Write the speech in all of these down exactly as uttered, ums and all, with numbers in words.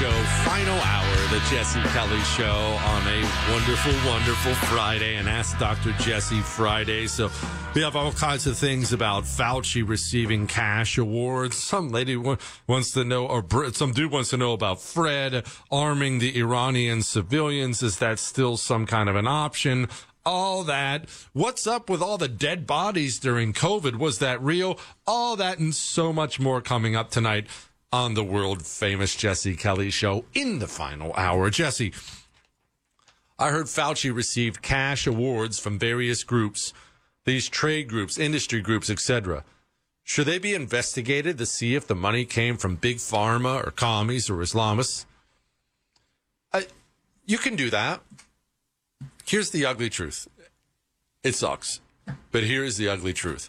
Show, final hour, the Jesse Kelly Show on a wonderful, wonderful Friday, and Ask Doctor Jesse Friday. So we have all kinds of things about Fauci receiving cash awards. Some lady wants to know, or some dude wants to know about Fred arming the Iranian civilians. Is that still some kind of an option? All that. What's up with all the dead bodies during COVID? Was that real? All that and so much more coming up tonight on the world-famous Jesse Kelly Show in the final hour. Jesse, I heard Fauci received cash awards from various groups, these trade groups, industry groups, et cetera. Should they be investigated to see if the money came from Big Pharma or commies or Islamists? I, you can do that. Here's the ugly truth. It sucks, but here's the ugly truth.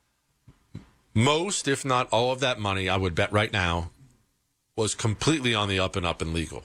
Most, if not all of that money, I would bet right now, was completely on the up and up and legal.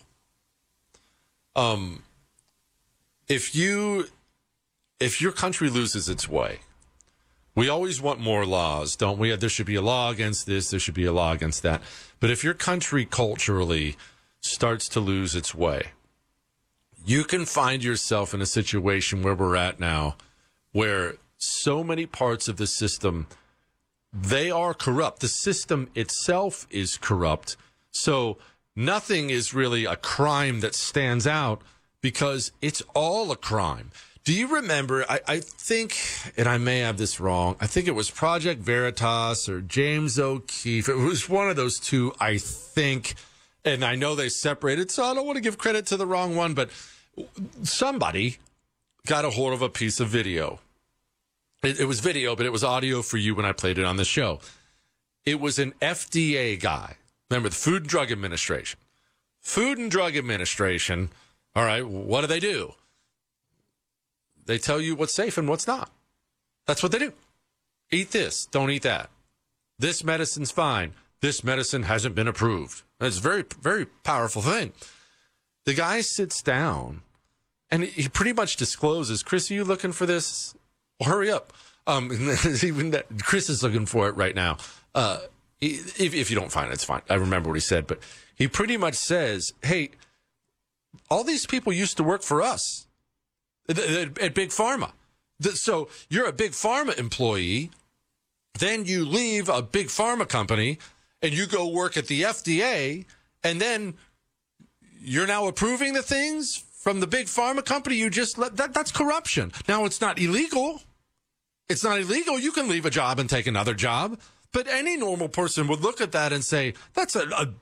Um, if you, if your country loses its way, we always want more laws, don't we? There should be a law against this, there should be a law against that. But if your country culturally starts to lose its way, you can find yourself in a situation where we're at now, where so many parts of the system, they are corrupt. The system itself is corrupt. So nothing is really a crime that stands out because it's all a crime. Do you remember, I, I think, and I may have this wrong, I think it was Project Veritas or James O'Keefe. It was one of those two, I think, and I know they separated, so I don't want to give credit to the wrong one, but somebody got a hold of a piece of video. It, it was video, but it was audio for you when I played it on the show. It was an F D A guy. Remember, the Food and Drug Administration. Food and Drug Administration, all right, what do they do? They tell you what's safe and what's not. That's what they do. Eat this, don't eat that. This medicine's fine. This medicine hasn't been approved. It's a very, very powerful thing. The guy sits down, and he pretty much discloses, Chris, are you looking for this? Well, hurry up. Um, even that, Chris is looking for it right now. Uh, if, if you don't find it, it's fine. I remember what he said, but he pretty much says, hey, all these people used to work for us at, at Big Pharma. So you're a Big Pharma employee, then you leave a Big Pharma company, and you go work at the F D A, and then you're now approving the things from the Big Pharma company you just let. That, that's corruption. Now, it's not illegal. It's not illegal. You can leave a job and take another job. But any normal person would look at that and say, that's a, a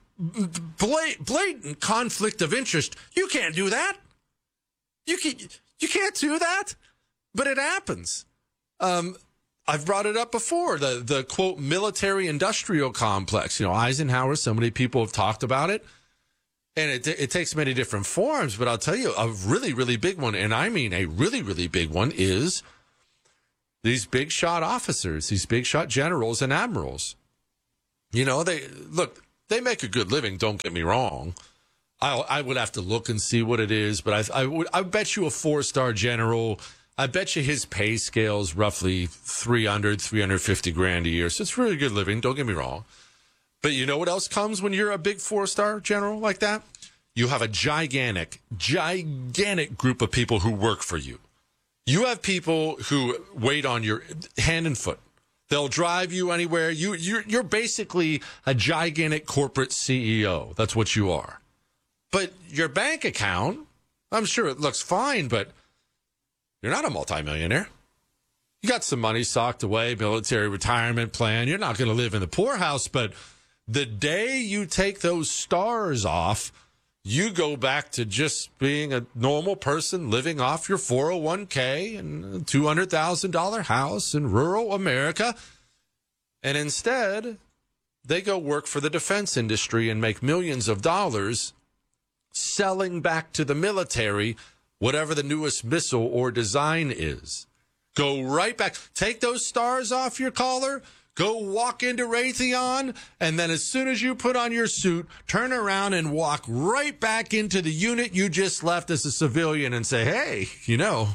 blatant conflict of interest. You can't do that. You can't, you can't do that. But it happens. Um, I've brought it up before, the, the quote, military-industrial complex. You know, Eisenhower, so many people have talked about it. And it, it takes many different forms, but I'll tell you a really, really big one, and I mean a really, really big one, is these big shot officers, these big shot generals and admirals. You know, they look, they make a good living, don't get me wrong. I, I would have to look and see what it is, but I, I would I bet you a four-star general, I bet you his pay scale is roughly three hundred, three hundred fifty grand a year. So it's really good living, don't get me wrong. But you know what else comes when you're a big four-star general like that? You have a gigantic, gigantic group of people who work for you. You have people who wait on your hand and foot. They'll drive you anywhere. You, you're, you're basically a gigantic corporate C E O. That's what you are. But your bank account, I'm sure it looks fine, but you're not a multimillionaire. You got some money socked away, military retirement plan. You're not going to live in the poorhouse, but the day you take those stars off, you go back to just being a normal person living off your four oh one k and a two hundred thousand dollars house in rural America. And instead, they go work for the defense industry and make millions of dollars selling back to the military whatever the newest missile or design is. Go right back. Take those stars off your collar. Go walk into Raytheon, and then as soon as you put on your suit, turn around and walk right back into the unit you just left as a civilian and say, hey, you know,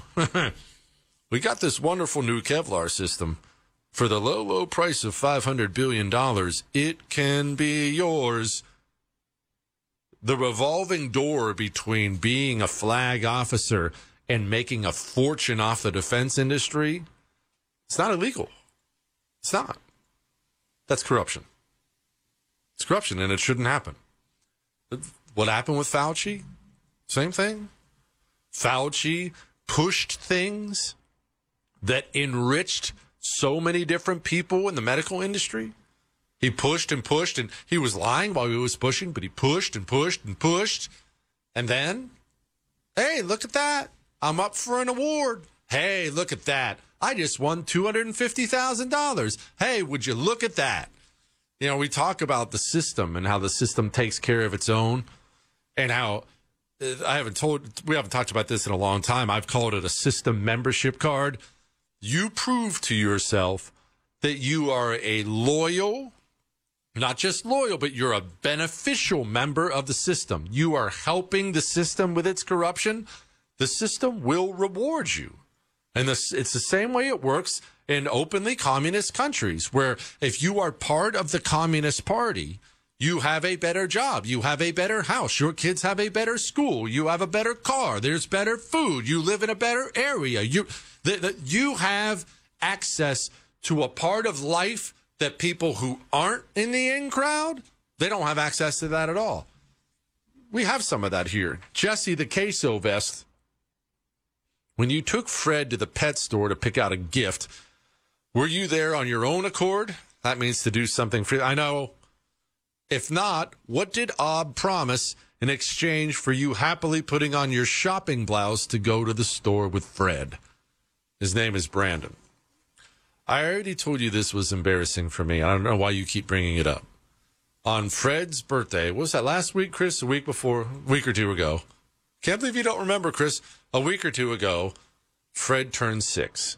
we got this wonderful new Kevlar system. For the low, low price of five hundred billion dollars, it can be yours. the revolving door between being a flag officer and making a fortune off the defense industry, it's not illegal. It's not. That's corruption. It's corruption, and it shouldn't happen. What happened with Fauci? Same thing. Fauci pushed things that enriched so many different people in the medical industry. He pushed and pushed, and he was lying while he was pushing, but he pushed and pushed and pushed. And then, hey, look at that. I'm up for an award. Hey, look at that. I just won two hundred fifty thousand dollars. Hey, would you look at that? You know, we talk about the system and how the system takes care of its own, and how I haven't told, we haven't talked about this in a long time. I've called it a system membership card. You prove to yourself that you are a loyal, not just loyal, but you're a beneficial member of the system. You are helping the system with its corruption. The system will reward you. And this, it's the same way it works in openly communist countries, where if you are part of the Communist Party, you have a better job. You have a better house. Your kids have a better school. You have a better car. There's better food. You live in a better area. You, the, the, you have access to a part of life that people who aren't in the in crowd, they don't have access to that at all. We have some of that here. Jesse the queso vest. When you took Fred to the pet store to pick out a gift, were you there on your own accord? That means to do something for, I know. If not, what did Ob promise in exchange for you happily putting on your shopping blouse to go to the store with Fred? His name is Brandon. I already told you this was embarrassing for me. I don't know why you keep bringing it up. On Fred's birthday, what was that, last week, Chris? A week before, a week or two ago. Can't believe you don't remember, Chris. A week or two ago, Fred turned six.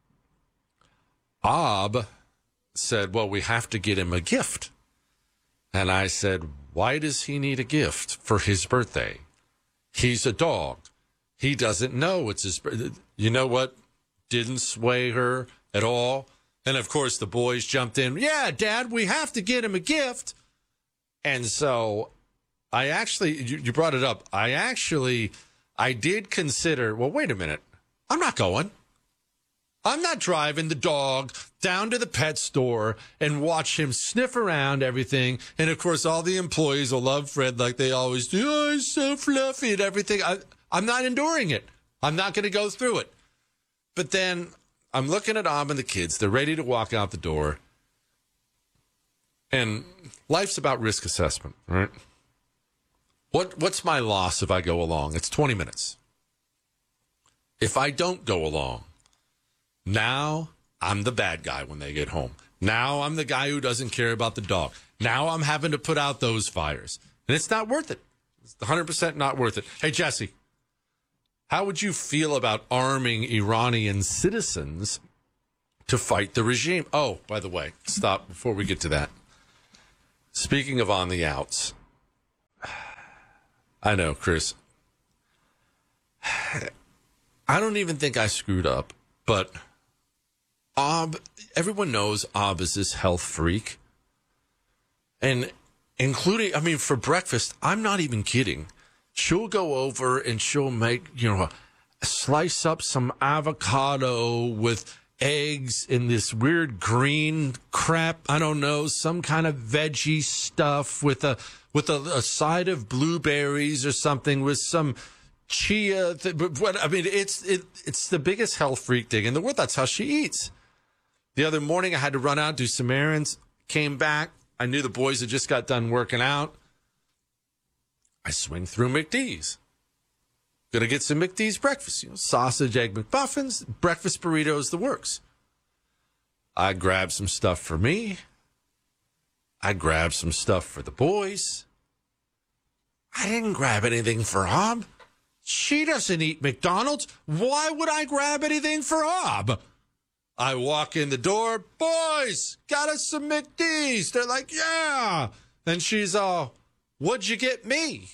Ob said, well, we have to get him a gift. And I said, why does he need a gift for his birthday? He's a dog. He doesn't know it's his birthday. You know what? Didn't sway her at all. And, of course, the boys jumped in. Yeah, Dad, we have to get him a gift. And so I actually, you, you brought it up. I actually, I did consider, well, wait a minute. I'm not going. I'm not driving the dog down to the pet store and watch him sniff around everything. And, of course, all the employees will love Fred like they always do. Oh, he's so fluffy and everything. I, I'm not enduring it. I'm not going to go through it. But then I'm looking at Ob and the kids. They're ready to walk out the door. And life's about risk assessment, right? What What's my loss if I go along? It's twenty minutes. If I don't go along, now I'm the bad guy when they get home. Now I'm the guy who doesn't care about the dog. Now I'm having to put out those fires. And it's not worth it. It's one hundred percent not worth it. Hey, Jesse, how would you feel about arming Iranian citizens to fight the regime? Oh, by the way, stop before we get to that. Speaking of on the outs, I know, Chris, I don't even think I screwed up, but Ob, everyone knows Ob is this health freak. And including, I mean, for breakfast, I'm not even kidding. She'll go over and she'll make, you know, slice up some avocado with eggs in this weird green crap. I don't know, some kind of veggie stuff with a with a, a side of blueberries or something with some chia. Th- but I mean, it's it, it's the biggest health freak thing in the world. That's how she eats. The other morning, I had to run out, do some errands, came back. I knew the boys had just got done working out. I swing through McDee's. Gonna get some McDee's breakfast. You know, sausage, egg McMuffins, breakfast burritos, the works. I grabbed some stuff for me. I grabbed some stuff for the boys. I didn't grab anything for Ob. She doesn't eat McDonald's. Why would I grab anything for Ob? I walk in the door. Boys, got us some McDee's. They're like, yeah. And she's all, what'd you get me?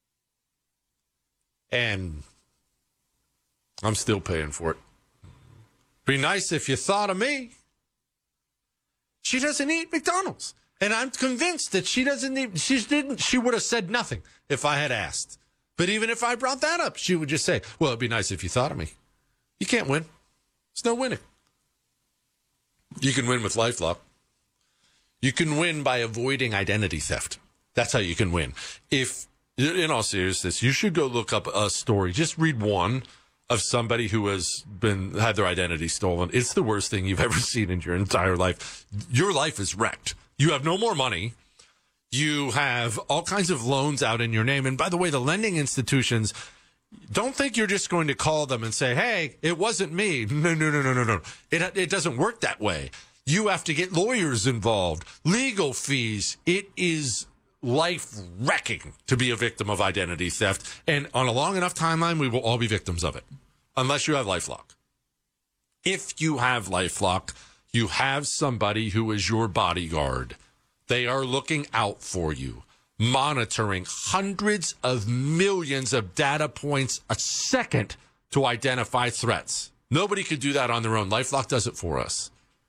And I'm still paying for it. Be nice if you thought of me. She doesn't eat McDonald's. And I'm convinced that she doesn't even, she didn't, she would have said nothing if I had asked. But even if I brought that up, she would just say, well, it'd be nice if you thought of me. You can't win. There's no winning. You can win with LifeLock. You can win by avoiding identity theft. That's how you can win. If, in all seriousness, you should go look up a story. Just read one of somebody who has been had their identity stolen. It's the worst thing you've ever seen in your entire life. Your life is wrecked. You have no more money. You have all kinds of loans out in your name. And by the way, the lending institutions, don't think you're just going to call them and say, hey, it wasn't me. No, no, no, no, no, no. It, it doesn't work that way. You have to get lawyers involved, legal fees. It is life-wrecking to be a victim of identity theft. And on a long enough timeline, we will all be victims of it, unless you have LifeLock. If you have LifeLock, you have somebody who is your bodyguard. They are looking out for you, monitoring hundreds of millions of data points a second to identify threats. Nobody could do that on their own. LifeLock does it for us.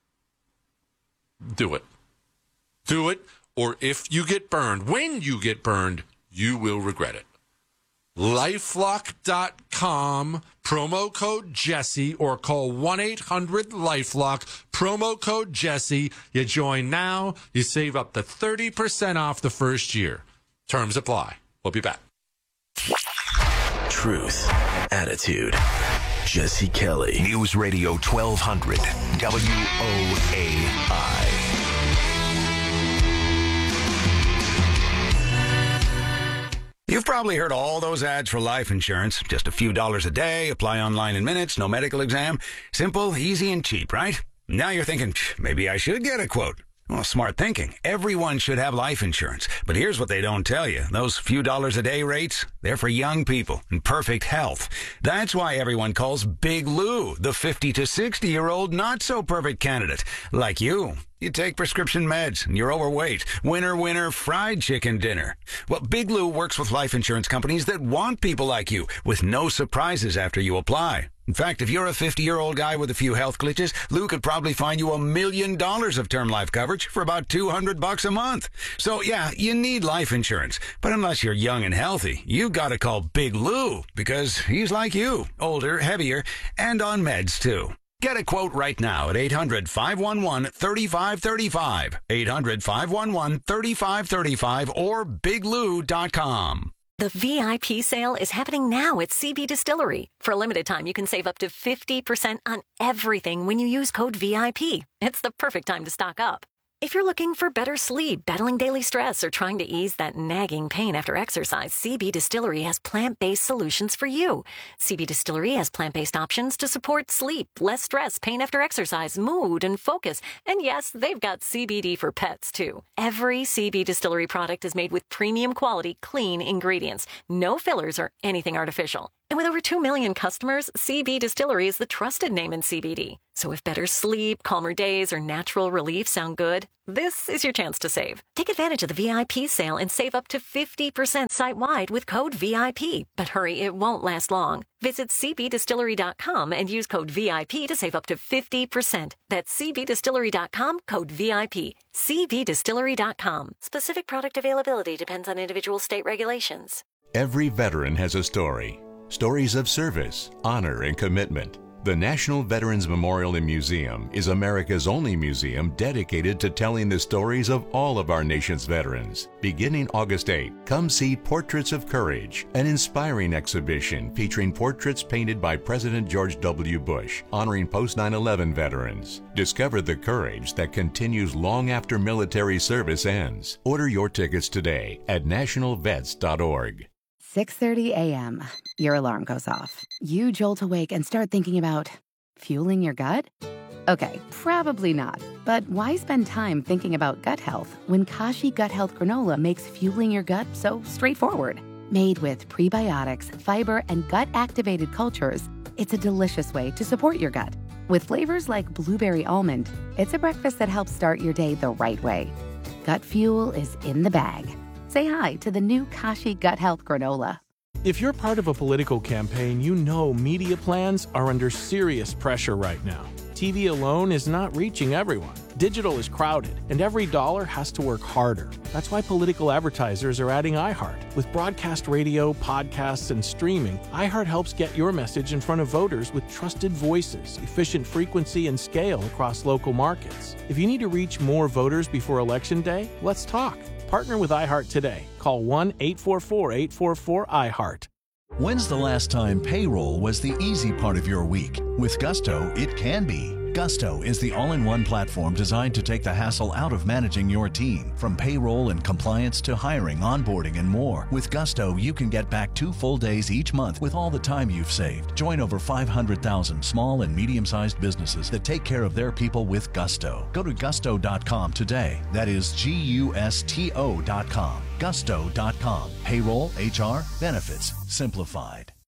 Do it. Do it, or if you get burned, when you get burned, you will regret it. LifeLock dot com, promo code Jesse, or call one eight hundred LifeLock, promo code Jesse. You join now, you save up to thirty percent off the first year. Terms apply. We'll be back. Truth, attitude, Jesse Kelly. News Radio twelve hundred, W O A I. You've probably heard all those ads for life insurance. Just a few dollars a day, apply online in minutes, no medical exam. Simple, easy, and cheap, right? Now you're thinking, maybe I should get a quote. Well, smart thinking. Everyone should have life insurance. But here's what they don't tell you. Those few dollars a day rates, they're for young people in perfect health. That's why everyone calls Big Lou the fifty to sixty-year-old not-so-perfect candidate. Like you. You take prescription meds and you're overweight. Winner, winner, fried chicken dinner. Well, Big Lou works with life insurance companies that want people like you with no surprises after you apply. In fact, if you're a fifty-year-old guy with a few health glitches, Lou could probably find you a million dollars of term life coverage for about two hundred bucks a month. So, yeah, you need life insurance. But unless you're young and healthy, you gotta call Big Lou because he's like you, older, heavier, and on meds, too. Get a quote right now at eight hundred, five one one, three five three five, eight hundred, five one one, three five three five, or big lou dot com. The V I P sale is happening now at C B Distillery. For a limited time, you can save up to fifty percent on everything when you use code V I P. It's the perfect time to stock up. If you're looking for better sleep, battling daily stress, or trying to ease that nagging pain after exercise, C B Distillery has plant-based solutions for you. C B Distillery has plant-based options to support sleep, less stress, pain after exercise, mood, and focus. And yes, they've got C B D for pets, too. Every C B Distillery product is made with premium quality, clean ingredients. No fillers or anything artificial. And with over two million customers, C B Distillery is the trusted name in C B D. So if better sleep, calmer days, or natural relief sound good, this is your chance to save. Take advantage of the V I P sale and save up to fifty percent site-wide with code V I P. But hurry, it won't last long. Visit c b distillery dot com and use code V I P to save up to fifty percent. That's c b distillery dot com, code V I P. c b distillery dot com. Specific product availability depends on individual state regulations. Every veteran has a story. Stories of service, honor, and commitment. The National Veterans Memorial and Museum is America's only museum dedicated to telling the stories of all of our nation's veterans. Beginning August eighth, come see Portraits of Courage, an inspiring exhibition featuring portraits painted by President George W. Bush, honoring post nine eleven veterans. Discover the courage that continues long after military service ends. Order your tickets today at national vets dot org. six thirty a.m. Your alarm goes off. You jolt awake and start thinking about fueling your gut? Okay, probably not. But why spend time thinking about gut health when Kashi Gut Health Granola makes fueling your gut so straightforward? Made with prebiotics, fiber, and gut-activated cultures, it's a delicious way to support your gut. With flavors like blueberry almond, it's a breakfast that helps start your day the right way. Gut fuel is in the bag. Say hi to the new Kashi Gut Health Granola. If you're part of a political campaign, you know media plans are under serious pressure right now. T V alone is not reaching everyone. Digital is crowded, and every dollar has to work harder. That's why political advertisers are adding iHeart. With broadcast radio, podcasts, and streaming, iHeart helps get your message in front of voters with trusted voices, efficient frequency, and scale across local markets. If you need to reach more voters before Election Day, let's talk. Partner with iHeart today. Call one eight four four, eight four four, iHeart. When's the last time payroll was the easy part of your week? With Gusto, it can be. Gusto is the all-in-one platform designed to take the hassle out of managing your team. From payroll and compliance to hiring, onboarding, and more. With Gusto, you can get back two full days each month with all the time you've saved. Join over five hundred thousand small and medium-sized businesses that take care of their people with Gusto. Go to gusto dot com today. That is G U S T O dot com. gusto dot com. Payroll, H R, benefits, simplified.